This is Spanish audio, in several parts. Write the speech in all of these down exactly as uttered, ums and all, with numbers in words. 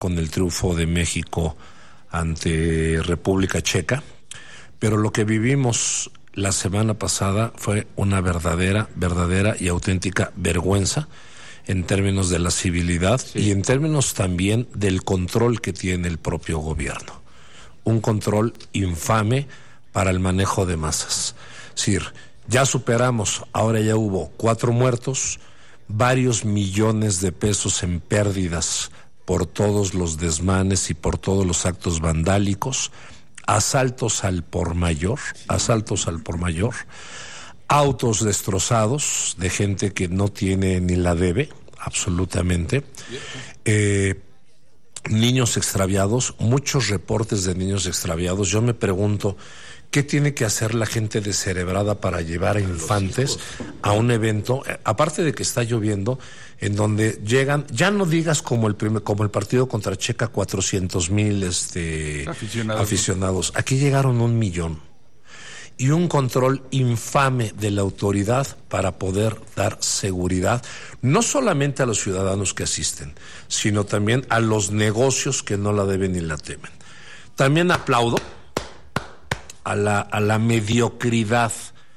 con el triunfo de México ante República Checa, pero lo que vivimos la semana pasada fue una verdadera, verdadera y auténtica vergüenza en términos de la civilidad, sí, y en términos también del control que tiene el propio gobierno. Un control infame para el manejo de masas. Es decir, ya superamos, ahora ya hubo cuatro muertos, varios millones de pesos en pérdidas por todos los desmanes y por todos los actos vandálicos, asaltos al por mayor, asaltos al por mayor, autos destrozados de gente que no tiene ni la debe, absolutamente, eh, niños extraviados, muchos reportes de niños extraviados. Yo me pregunto, ¿qué tiene que hacer la gente descerebrada para llevar a infantes a un evento, aparte de que está lloviendo, en donde llegan, ya no digas como el primer, como el partido contra Checa, cuatrocientos mil este, aficionados. aficionados, aquí llegaron un millón, y un control infame de la autoridad para poder dar seguridad, no solamente a los ciudadanos que asisten, sino también a los negocios que no la deben ni la temen. También aplaudo a la, a la mediocridad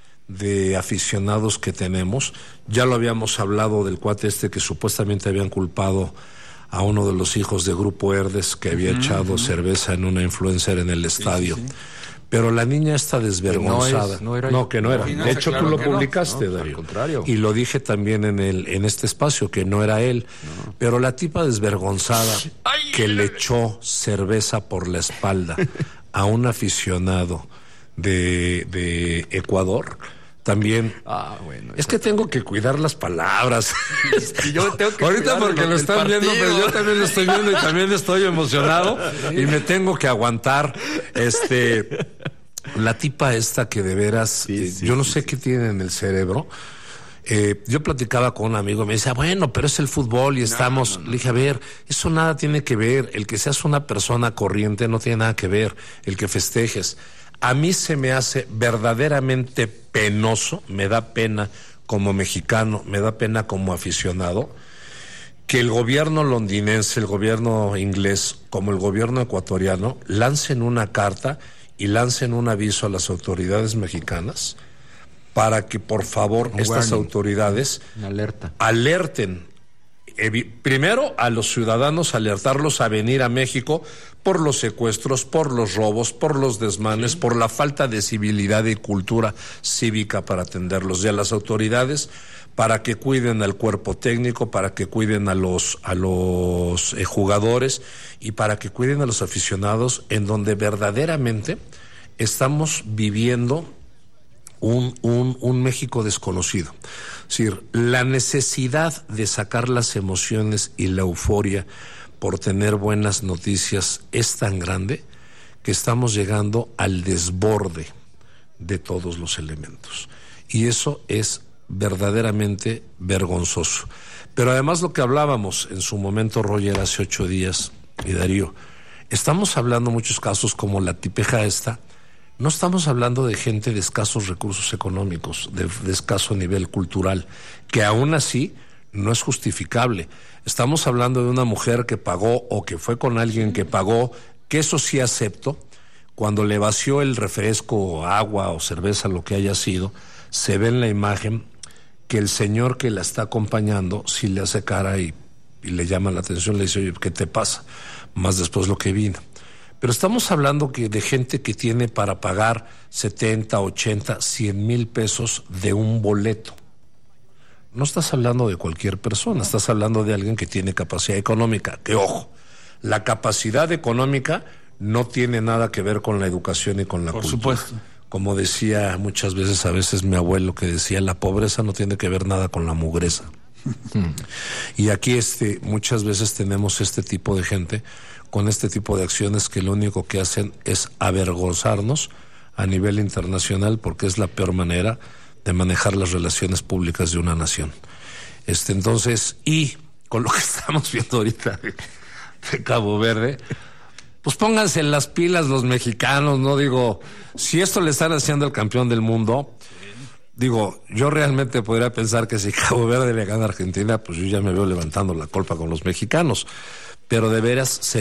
de aficionados que tenemos. Ya lo habíamos hablado del cuate este que supuestamente habían culpado a uno de los hijos de Grupo Herdes, que había uh-huh, echado uh-huh. cerveza en una influencer en el estadio. Sí, sí, sí. Pero la niña está desvergonzada. No, es, no, era no que no era. De hecho, claro, tú lo publicaste, no, no, Darío. Al contrario. Y lo dije también en el en este espacio, que no era él. No. Pero la tipa desvergonzada Ay, que le echó cerveza por la espalda a un aficionado de, de Ecuador, también. Ah, bueno, es que tengo que cuidar las palabras. Yo tengo que ahorita porque lo están partido. viendo, pero yo también lo estoy viendo y también estoy emocionado sí. y me tengo que aguantar. Este, la tipa esta que de veras, sí, sí, yo no sí, sé sí. qué tiene en el cerebro. Eh, yo platicaba con un amigo y me decía, bueno, pero es el fútbol y no, estamos... No, no. Le dije, a ver, eso nada tiene que ver. El que seas una persona corriente no tiene nada que ver. El que festejes. A mí se me hace verdaderamente penoso, me da pena como mexicano, me da pena como aficionado, que el gobierno londinense, el gobierno inglés, como el gobierno ecuatoriano, lancen una carta y lancen un aviso a las autoridades mexicanas para que, por favor, un estas warning. autoridades alerta. alerten primero a los ciudadanos, alertarlos a venir a México por los secuestros, por los robos, por los desmanes, sí. por la falta de civilidad y cultura cívica para atenderlos, y a las autoridades para que cuiden al cuerpo técnico, para que cuiden a los a los eh, jugadores y para que cuiden a los aficionados, en donde verdaderamente estamos viviendo Un, un, un México desconocido. Es decir, la necesidad de sacar las emociones y la euforia por tener buenas noticias es tan grande que estamos llegando al desborde de todos los elementos. Y eso es verdaderamente vergonzoso. Pero además, lo que hablábamos en su momento, Roger, hace ocho días, y Darío, estamos hablando muchos casos como la tipeja esta. No estamos hablando de gente de escasos recursos económicos, de, de escaso nivel cultural, que aún así no es justificable. Estamos hablando de una mujer que pagó o que fue con alguien que pagó, que eso sí acepto, cuando le vació el refresco, agua o cerveza, lo que haya sido, se ve en la imagen que el señor que la está acompañando sí le hace cara y, y le llama la atención, le dice, oye, ¿qué te pasa? Más después lo que vino. Pero estamos hablando que de gente que tiene para pagar setenta, ochenta, cien mil pesos de un boleto. No estás hablando de cualquier persona, estás hablando de alguien que tiene capacidad económica. Que ojo, la capacidad económica no tiene nada que ver con la educación y con la cultura. Por supuesto. Como decía muchas veces, a veces mi abuelo, que decía, la pobreza no tiene que ver nada con la mugreza. Y aquí este, muchas veces tenemos este tipo de gente con este tipo de acciones que lo único que hacen es avergonzarnos a nivel internacional, porque es la peor manera de manejar las relaciones públicas de una nación. Este, entonces, y con lo que estamos viendo ahorita de, de Cabo Verde, pues pónganse en las pilas los mexicanos, ¿no? Digo, si esto le están haciendo al campeón del mundo, digo, yo realmente podría pensar que si Cabo Verde le gana a Argentina, pues yo ya me veo levantando la culpa con los mexicanos, pero de veras sería